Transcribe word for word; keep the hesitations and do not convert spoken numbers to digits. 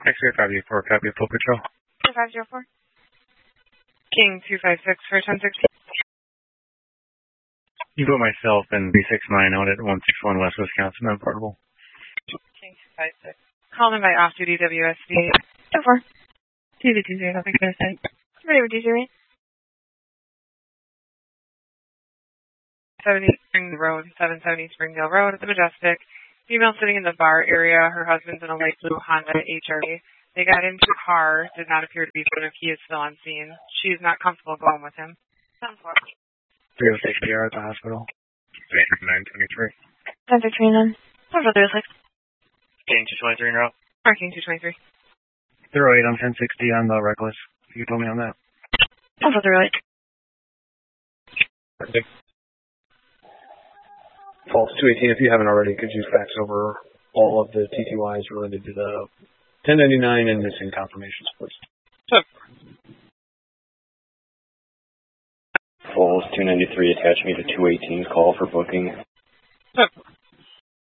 X-ray five zero four, copy of full patrol. five zero four. King two five six for ten sixty. You put myself and three six nine out at one six one West Wisconsin, unportable. King two five six. Called in by off-duty W S B. two four. two zero two zero, nothing for the site. Ready for D zero eight. seventy Spring Road, seven seventy Springdale Road at the Majestic. Female sitting in the bar area. Her husband's in a light blue Honda H R V. They got into a car. Did not appear to be found if he is still on scene. She's not comfortable going with him. ten four. three oh six B R at the hospital. nine twenty-three. ten three nine. One for three oh six. King two twenty-three in route. Marking two twenty-three. zero eight on ten sixty on the reckless. You told me on that. One for three oh eight. Perfect. False two eighteen, if you haven't already, could you fax over all of the T T Ys related to the ten ninety-nine and missing confirmations, please? Sure. Falls two ninety-three, attach me to two eighteen, call for booking. Sure.